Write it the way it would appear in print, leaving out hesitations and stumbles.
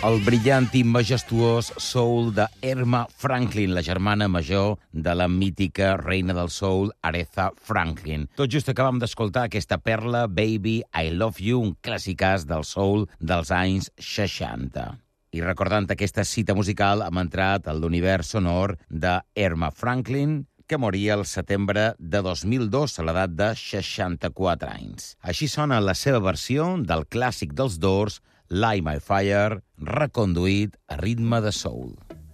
El brillant i majestuós soul de Erma Franklin, la germana major de la mítica reina del soul, Aretha Franklin. Tot just acabam d'escoltar aquesta perla, Baby, I Love You, un clàssicàs del soul dels anys 60. I recordant aquesta cita musical, hem entrat a l'univers sonor de Erma Franklin, que moria el setembre de 2002 a l'edat de 64 anys. Així sona la seva versió del clàssic dels Doors, Light My Fire, reconduït a ritme de soul.